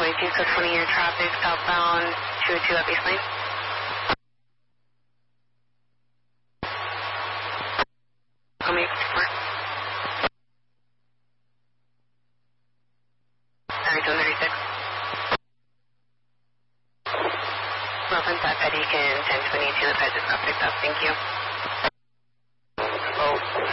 1022, so 20-year traffic, southbound 202 at baseline. Coming 54. Sorry, 236. Relevant at Beacon 1022, the price is got picked up, thank you. Oh.